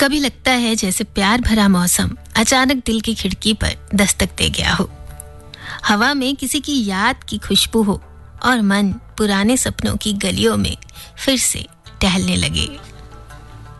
कभी लगता है जैसे प्यार भरा मौसम अचानक दिल की खिड़की पर दस्तक दे गया हो। हवा में किसी की याद की खुशबू हो और मन पुराने सपनों की गलियों में फिर से टहलने लगे।